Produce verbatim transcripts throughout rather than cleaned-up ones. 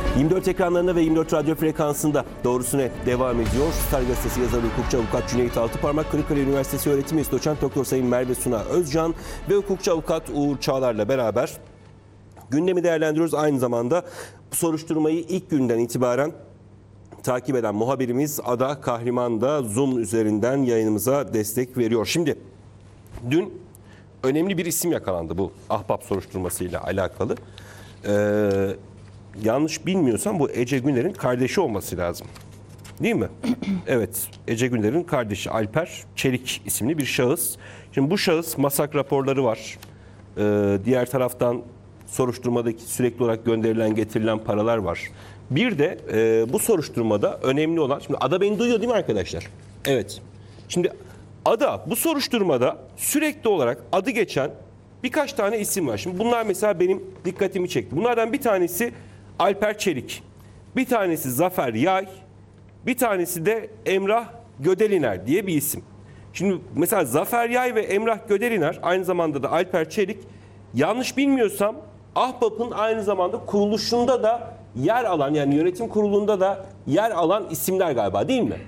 yirmi dört ekranlarında ve yirmi dört radyo frekansında Doğrusu Ne devam ediyor. Star Gazetesi yazarı hukukçu avukat Cüneyt Altıparmak, Kırıkkale Üniversitesi öğretim üyesi doçent doktor Sayın Merve Suna Özcan ve hukukçu avukat Uğur Çağlar'la beraber gündemi değerlendiriyoruz. Aynı zamanda bu soruşturmayı ilk günden itibaren takip eden muhabirimiz Ada Kahriman da Zoom üzerinden yayınımıza destek veriyor. Şimdi dün önemli bir isim yakalandı bu Ahbap soruşturmasıyla alakalı. Ee, yanlış bilmiyorsam bu Ece Güner'in kardeşi olması lazım. Değil mi? Evet, Ece Güner'in kardeşi Alper Çelik isimli bir şahıs. Şimdi bu şahıs masak raporları var. Ee, diğer taraftan soruşturmadaki sürekli olarak gönderilen getirilen paralar var. Bir de e, bu soruşturmada önemli olan, şimdi Ada beni duyuyor değil mi arkadaşlar? Evet. Şimdi Ada bu soruşturmada sürekli olarak adı geçen birkaç tane isim var. Şimdi bunlar mesela benim dikkatimi çekti. Bunlardan bir tanesi Alper Çelik, bir tanesi Zafer Yay, bir tanesi de Emrah Gödeliner diye bir isim. Şimdi mesela Zafer Yay ve Emrah Gödeliner, aynı zamanda da Alper Çelik, yanlış bilmiyorsam Ahbap'ın aynı zamanda kuruluşunda da yer alan, yani yönetim kurulunda da yer alan isimler galiba, değil mi?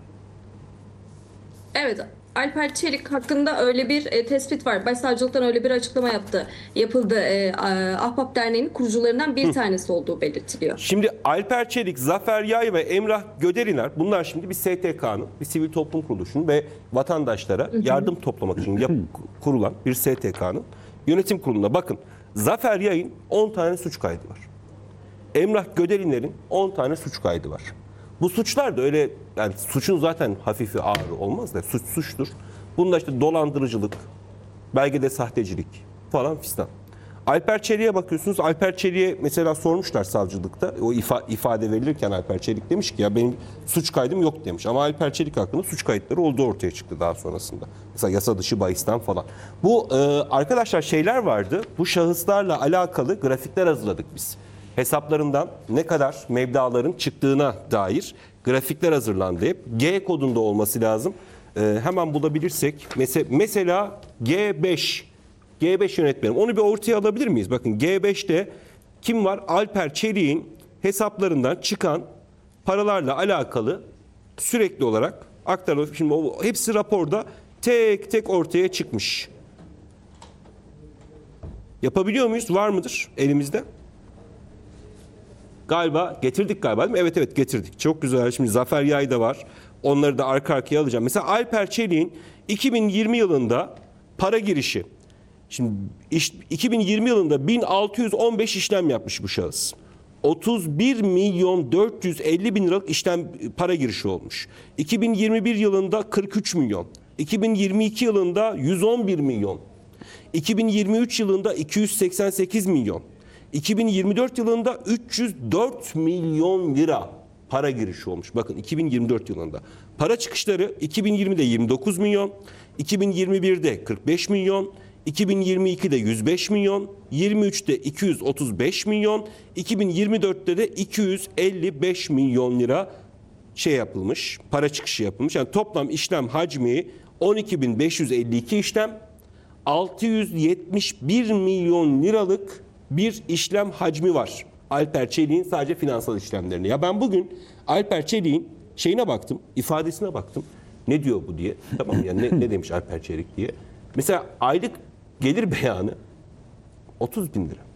Evet, Alper Çelik hakkında öyle bir e, tespit var. Başsavcılıktan öyle bir açıklama yaptı. Yapıldı. E, Ahbap Derneği'nin kurucularından bir Hı. tanesi olduğu belirtiliyor. Şimdi Alper Çelik, Zafer Yay ve Emrah Gödeliner, bunlar şimdi bir S T K'nın, bir sivil toplum kuruluşunun ve vatandaşlara Hı. yardım toplamak için yap, kurulan bir S T K'nın yönetim kurulunda. Bakın, Zafer Yay'ın on tane suç kaydı var. Emrah Gödeliner'in on tane suç kaydı var. Bu suçlar da öyle, yani suçun zaten hafifi ağırı olmaz da suç suçtur. Bunda işte dolandırıcılık, belgede sahtecilik falan fistan. Alper Çelik'e bakıyorsunuz. Alper Çelik'e mesela sormuşlar savcılıkta. O ifa, ifade verilirken Alper Çelik demiş ki ya benim suç kaydım yok demiş. Ama Alper Çelik hakkında suç kayıtları olduğu ortaya çıktı daha sonrasında. Mesela yasa dışı bahisten falan. Bu e, arkadaşlar şeyler vardı. Bu şahıslarla alakalı grafikler hazırladık biz. Hesaplarından ne kadar meblağların çıktığına dair grafikler hazırlandı hep. G kodunda olması lazım. Ee, hemen bulabilirsek. Mesela, mesela G beş. G beş yönetmenim. Onu bir ortaya alabilir miyiz? Bakın G beşte kim var? Alper Çelik'in hesaplarından çıkan paralarla alakalı sürekli olarak aktarılıyor. Şimdi o, hepsi raporda tek tek ortaya çıkmış. Yapabiliyor muyuz? Var mıdır elimizde? Galiba getirdik galiba değil mi? Evet evet getirdik. Çok güzel. Şimdi Zafer Yay da var. Onları da arka arkaya alacağım. Mesela Alper Çelik'in iki bin yirmi yılında para girişi. Şimdi iş, iki bin yirmi yılında bin altı yüz on beş işlem yapmış bu şahıs. otuz bir milyon dört yüz elli bin liralık işlem para girişi olmuş. iki bin yirmi bir yılında kırk üç milyon. iki bin yirmi iki yılında yüz on bir milyon. iki bin yirmi üç yılında iki yüz seksen sekiz milyon. iki bin yirmi dört yılında üç yüz dört milyon lira para girişi olmuş. Bakın iki bin yirmi dört yılında. Para çıkışları iki bin yirmide yirmi dokuz milyon, iki bin yirmi birde kırk beş milyon, iki bin yirmi ikide yüz beş milyon, yirmi üçte iki yüz otuz beş milyon, iki bin yirmi dörtte de iki yüz elli beş milyon lira şey yapılmış, para çıkışı yapılmış. Yani toplam işlem hacmi on iki bin beş yüz elli iki işlem, altı yüz yetmiş bir milyon liralık bir işlem hacmi var. Alper Çelik'in sadece finansal işlemlerine. Ya ben bugün Alper Çelik'in şeyine baktım, ifadesine baktım. Ne diyor bu diye. Tamam yani ne, ne demiş Alper Çelik diye. Mesela aylık gelir beyanı otuz bin lira.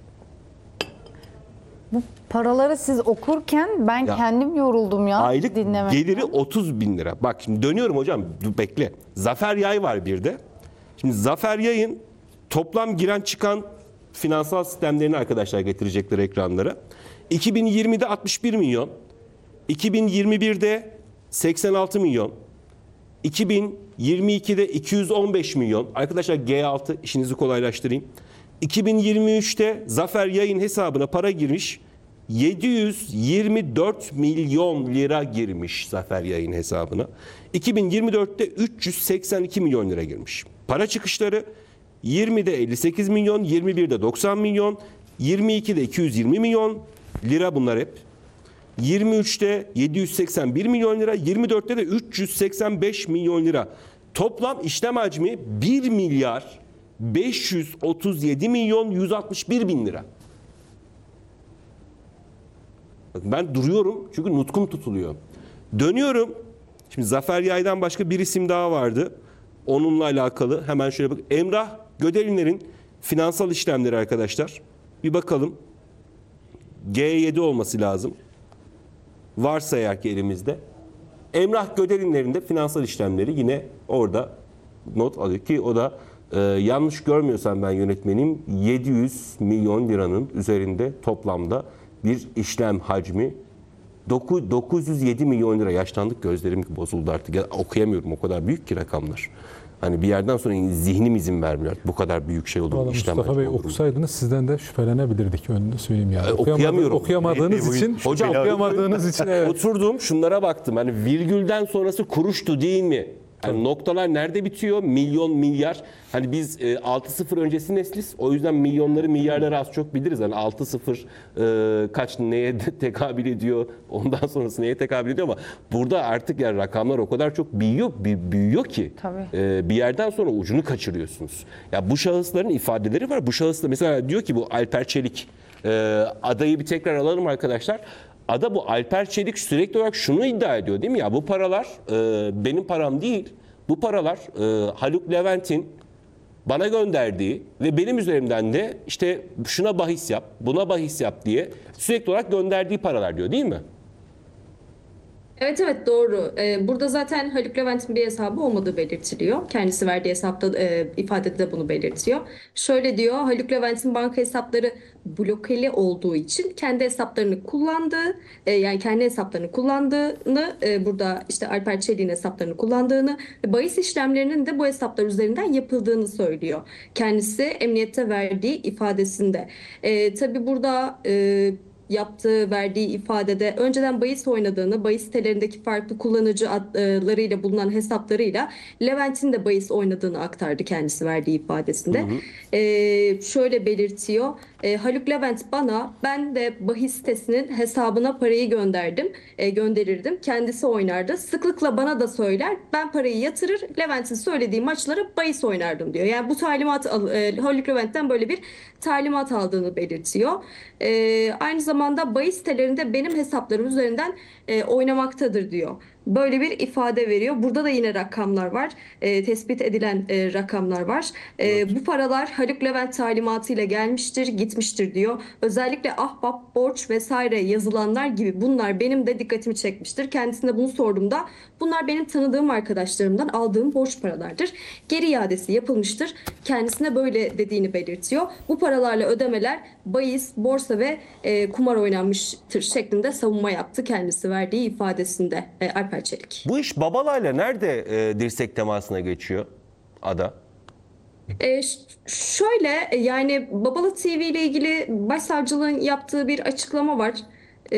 Bu paraları siz okurken ben ya, kendim yoruldum ya. Aylık dinlemekten. Geliri otuz bin lira. Bak şimdi dönüyorum hocam, dur bekle. Zafer Yay var bir de. Şimdi Zafer Yay'ın toplam giren çıkan finansal sistemlerini arkadaşlar getirecekler ekranlara. iki bin yirmide altmış bir milyon, iki bin yirmi birde seksen altı milyon, iki bin yirmi ikide iki yüz on beş milyon. Arkadaşlar G altı işinizi kolaylaştırayım. iki bin yirmi üçte Zafer Yay'ın hesabına para girmiş. yedi yüz yirmi dört milyon lira girmiş Zafer Yay'ın hesabına. iki bin yirmi dörtte üç yüz seksen iki milyon lira girmiş. Para çıkışları yirmide elli sekiz milyon, yirmi birde doksan milyon, yirmi ikide iki yüz yirmi milyon lira, bunlar hep. yirmi üçte yedi yüz seksen bir milyon lira, yirmi dörtte de üç yüz seksen beş milyon lira. Toplam işlem hacmi bir milyar beş yüz otuz yedi milyon yüz altmış bir bin lira. Bak ben duruyorum çünkü nutkum tutuluyor. Dönüyorum. Şimdi Zafer Yay'dan başka bir isim daha vardı. Onunla alakalı hemen şöyle bak. Emrah Gödelinler'in finansal işlemleri arkadaşlar. Bir bakalım. G yedi olması lazım. Varsa eğer ki elimizde. Emrah Gödelinler'in de finansal işlemleri yine orada not alıyor ki o da e, yanlış görmüyorsam ben yönetmenim yedi yüz milyon liranın üzerinde toplamda bir işlem hacmi. dokuz yüz yedi milyon lira, yaşlandık, gözlerim bozuldu artık. Ya, okuyamıyorum, o kadar büyük ki rakamlar. Hani bir yerden sonra zihnim izin vermiyor. Bu kadar büyük şey olur. Vallahi işlem Mustafa Bey hacmi olur. okusaydınız sizden de şüphelenebilirdik, önünü söyleyeyim yani. E, okuyamıyorum. Okuyamadığınız için, Hocam okuyamadığınız için evet. Oturdum, şunlara baktım. Hani virgülden sonrası kuruştu değil mi? Yani noktalar nerede bitiyor? Milyon, milyar. Hani biz e, altı sıfır öncesi nesliz. O yüzden milyonları, milyarları az çok biliriz. Hani altı sıfır e, kaç neye tekabül ediyor? Ondan sonrası neye tekabül ediyor ama burada artık yani rakamlar o kadar çok büyüyor, büyüyor ki Tabii. e, bir yerden sonra ucunu kaçırıyorsunuz. Ya bu şahısların ifadeleri var. Bu şahıs da mesela diyor ki bu Alper Çelik, e, adayı bir tekrar alalım arkadaşlar. Ada bu Alper Çelik sürekli olarak şunu iddia ediyor değil mi ya? Bu paralar e, benim param değil. Bu paralar e, Haluk Levent'in bana gönderdiği ve benim üzerimden de işte şuna bahis yap, buna bahis yap diye sürekli olarak gönderdiği paralar diyor değil mi? Evet evet doğru. Ee, burada zaten Haluk Levent'in bir hesabı olmadığı belirtiliyor. Kendisi verdiği hesapta e, ifadede de bunu belirtiyor. Şöyle diyor, Haluk Levent'in banka hesapları blokeli olduğu için kendi hesaplarını kullandığı, e, yani kendi hesaplarını kullandığını, e, burada işte Alper Çelik'in hesaplarını kullandığını ve bahis işlemlerinin de bu hesaplar üzerinden yapıldığını söylüyor. Kendisi emniyette verdiği ifadesinde. E, tabii burada e, yaptığı, verdiği ifadede önceden bahis oynadığını, bahis sitelerindeki farklı kullanıcı adlarıyla bulunan hesaplarıyla Levent'in de bahis oynadığını aktardı kendisi verdiği ifadesinde. Hı hı. Ee, şöyle belirtiyor. E, Haluk Levent bana, ben de bahis sitesinin hesabına parayı gönderdim, e, gönderirdim. Kendisi oynardı. Sıklıkla bana da söyler. Ben parayı yatırır, Levent'in söylediği maçlara bahis oynardım diyor. Yani bu talimat, e, Haluk Levent'ten böyle bir talimat aldığını belirtiyor. E, aynı zamanda bahis sitelerinde benim hesaplarım üzerinden e, oynamaktadır diyor. Böyle bir ifade veriyor. Burada da yine rakamlar var. E, tespit edilen e, rakamlar var. E, evet. Bu paralar Haluk Levent talimatıyla gelmiştir, gitmiştir diyor. Özellikle ahbap, borç vesaire yazılanlar gibi bunlar benim de dikkatimi çekmiştir. Kendisine bunu sorduğumda bunlar benim tanıdığım arkadaşlarımdan aldığım borç paralardır. Geri iadesi yapılmıştır. Kendisine böyle dediğini belirtiyor. Bu paralarla ödemeler bahis, borsa ve e, kumar oynanmıştır şeklinde savunma yaptı kendisi verdiği ifadesinde. E, Alper Çelik. Bu iş Babala'yla nerede e, dirsek temasına geçiyor Ada? E, şöyle yani Babala T V ile ilgili Başsavcılığın yaptığı bir açıklama var. Ee,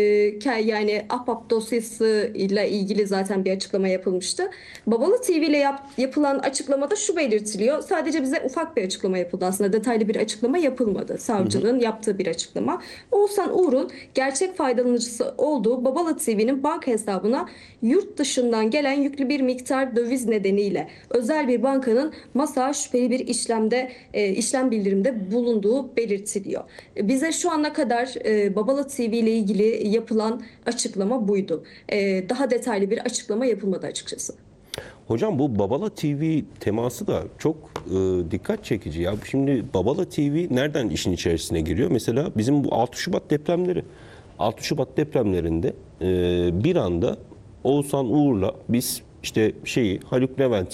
yani Ahbap dosyası ile ilgili zaten bir açıklama yapılmıştı. Babalı T V ile yap, yapılan açıklamada şu belirtiliyor. Sadece bize ufak bir açıklama yapıldı aslında. Detaylı bir açıklama yapılmadı. Savcılığın hı hı. yaptığı bir açıklama. Oğuzhan Uğur'un gerçek faydalanıcısı olduğu Babalı T V'nin banka hesabına yurt dışından gelen yüklü bir miktar döviz nedeniyle özel bir bankanın masaya şüpheli bir işlemde e, işlem bildirimde bulunduğu belirtiliyor. Bize şu ana kadar e, Babalı T V ile ilgili yapılan açıklama buydu. Ee, daha detaylı bir açıklama yapılmadı açıkçası. Hocam bu Babala T V teması da çok e, dikkat çekici ya. Şimdi Babala T V nereden işin içerisine giriyor? Mesela bizim bu altı Şubat depremleri. altı Şubat depremlerinde e, bir anda Oğuzhan Uğur'la biz işte şeyi Haluk Levent